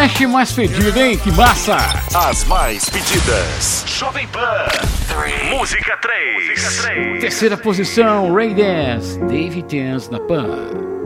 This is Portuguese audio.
Flash mais pedido, hein? Que massa! As mais pedidas. Jovem Pan. Música 3. Terceira posição, Ray Dance, David Dance na Pan.